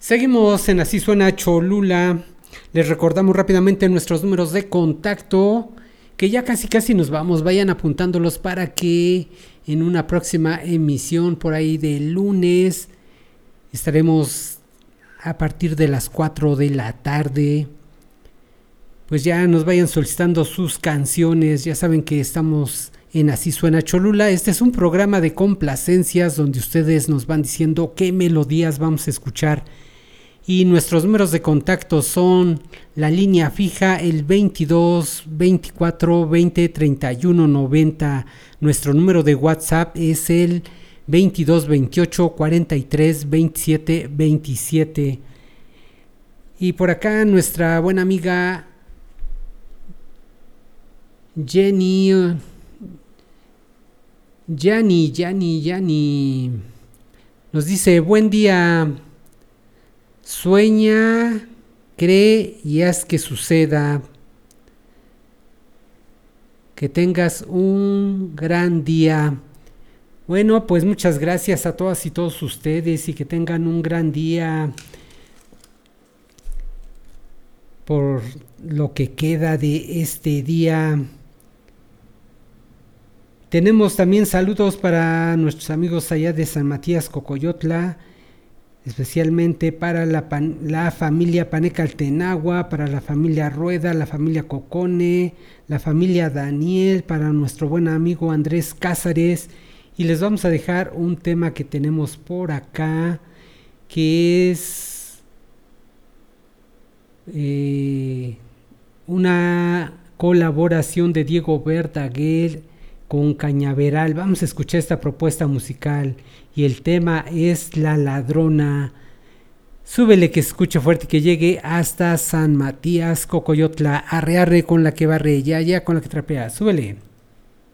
Seguimos en Así Suena Cholula. Les recordamos rápidamente nuestros números de contacto, que ya casi nos vamos. Vayan apuntándolos para que en una próxima emisión por ahí de lunes estaremos a partir de las 4 de la tarde. Pues ya nos vayan solicitando sus canciones. Ya saben que estamos en Así Suena Cholula. Este es un programa de complacencias donde ustedes nos van diciendo qué melodías vamos a escuchar. Y nuestros números de contacto son la línea fija, el 22 24 20 31 90. Nuestro número de WhatsApp es el 22 28 43 27 27. Y por acá nuestra buena amiga Jenny nos dice: buen día. Sueña, cree y haz que suceda. Que tengas un gran día. Bueno, pues muchas gracias a todas y todos ustedes y que tengan un gran día por lo que queda de este día. Tenemos también saludos para nuestros amigos allá de San Matías Cocoyotla, especialmente para la familia Panecaltenagua, para la familia Rueda, la familia Cocone, la familia Daniel, para nuestro buen amigo Andrés Cázares. Y les vamos a dejar un tema que tenemos por acá, que es una colaboración de Diego Verdaguer con Cañaveral. Vamos a escuchar esta propuesta musical y el tema es La Ladrona. Súbele que escuche fuerte, que llegue hasta San Matías Cocoyotla. Arre arre con la que barre, ya con la que trapea. Súbele.